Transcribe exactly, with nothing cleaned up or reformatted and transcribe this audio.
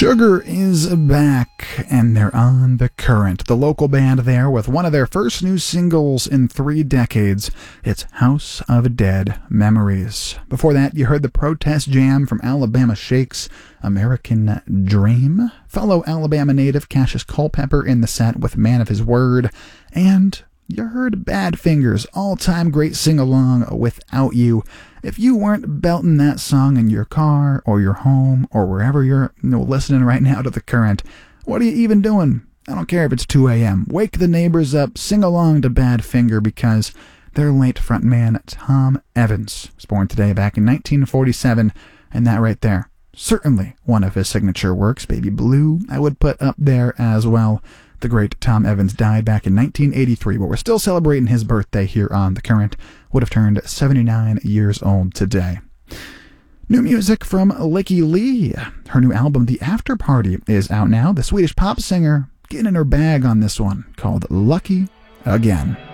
Sugar is back, and they're on The Current, the local band there with one of their first new singles in three decades. It's House of Dead Memories. Before that, you heard the Protest Jam from Alabama Shakes, American Dream. Fellow Alabama native Cassius Culpepper in the set with Man of His Word. And you heard Badfingers' all-time great sing-along, Without You. If you weren't belting that song in your car or your home or wherever you're you know, listening right now to The Current, what are you even doing? I don't care if it's two a.m. Wake the neighbors up, sing along to Badfinger, because their late frontman Tom Evans was born today back in nineteen forty-seven, and that right there, certainly one of his signature works. Baby Blue, I would put up there as well. The great Tom Evans died back in nineteen eighty-three, but we're still celebrating his birthday here on The Current. Would have turned seventy-nine years old today. New music from Lykke Li. Her new album, The After Party, is out now. The Swedish pop singer getting in her bag on this one, called Lucky Again.